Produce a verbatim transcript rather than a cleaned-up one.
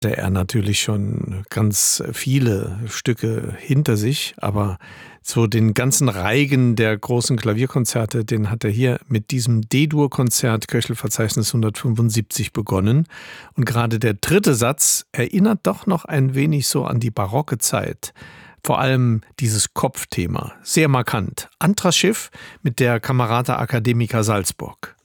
hatte er natürlich schon ganz viele Stücke hinter sich, aber so den ganzen Reigen der großen Klavierkonzerte, den hat er hier mit diesem D-Dur-Konzert Köchel-Verzeichnis hundertfünfundsiebzig begonnen. Und gerade der dritte Satz erinnert doch noch ein wenig so an die barocke Zeit. Vor allem dieses Kopfthema, sehr markant. Andras Schiff mit der Camerata Academica Salzburg.